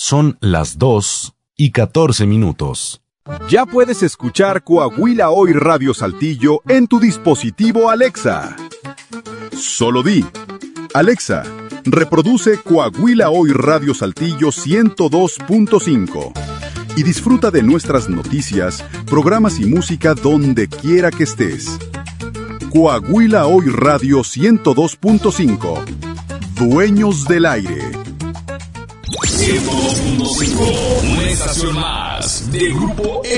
Son las 2:14. Ya puedes escuchar Coahuila Hoy Radio Saltillo en tu dispositivo Alexa. Solo di: Alexa, reproduce Coahuila Hoy Radio Saltillo 102.5 y disfruta de nuestras noticias, programas y música donde quiera que estés. Coahuila Hoy Radio 102.5. Dueños del aire. 102.5, una estación más de Grupo